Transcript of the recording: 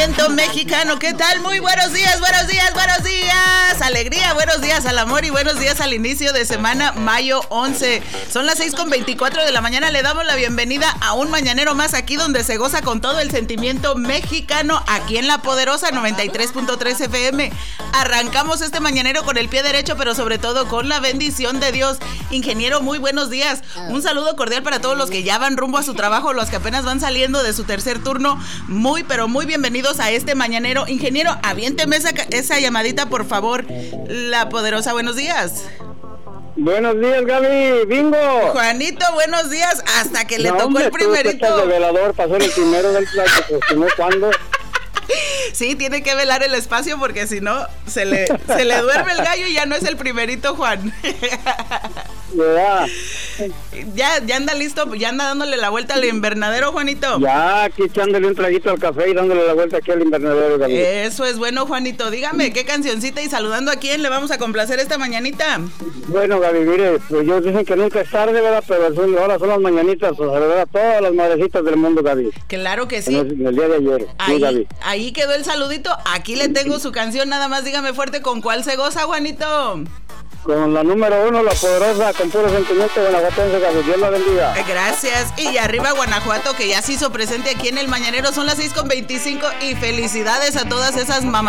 sentimiento mexicano. ¿Qué tal? Muy buenos días, buenos días, buenos días. Alegría, buenos días al amor y buenos días al inicio de semana, mayo 11. Son las 6:24 de la mañana. Le damos la bienvenida a un mañanero más aquí donde se goza con todo el sentimiento mexicano, aquí en La Poderosa 93.3 FM. Arrancamos este mañanero con el pie derecho, pero sobre todo con la bendición de Dios. Ingeniero, muy buenos días. Un saludo cordial para todos los que ya van rumbo a su trabajo, los que apenas van saliendo de su tercer turno. Muy, pero muy bienvenidos a este mañanero. Ingeniero, aviénteme esa llamadita, por favor. La Poderosa, buenos días. Buenos días, Gaby, bingo. Juanito, buenos días. Hasta que le tocó el primerito. El velador pasó el primero del plato, pues si no, ¿cuándo? Sí, tiene que velar el espacio porque si no se le duerme el gallo y ya no es el primerito, Juan. Ya anda listo, ya anda dándole la vuelta al invernadero, Juanito. Ya, aquí echándole un traguito al café y dándole la vuelta aquí al invernadero, Gaby. Eso es bueno, Juanito. Dígame, ¿qué cancioncita y saludando a quién le vamos a complacer esta mañanita? Bueno, Gaby, mire, pues ellos dicen que nunca es tarde, ¿verdad? Pero ahora son las mañanitas, pues, ¿verdad? A todas las madrecitas del mundo, Gaby. Claro que sí. En el día de ayer. Ahí, sí, Gaby. Ahí quedó el saludito. Aquí le tengo su canción, nada más dígame fuerte con cuál se goza, Juanito. Con la número 1, La Poderosa, con puro sentimiento guanajuatense, Gaby. Dios la bendiga. Gracias. Y arriba Guanajuato, que ya se hizo presente aquí en el mañanero. Son las 6:25 y felicidades a todas esas mamás